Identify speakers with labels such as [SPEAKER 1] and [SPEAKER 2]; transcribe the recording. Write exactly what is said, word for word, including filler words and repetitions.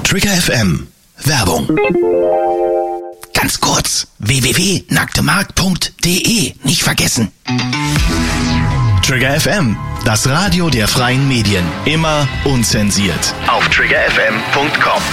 [SPEAKER 1] Trigger F M. Werbung. Ganz kurz. w w w punkt nacktemarkt punkt d e. Nicht vergessen. Trigger F M. Das Radio der freien Medien. Immer unzensiert. Auf trigger f m punkt com.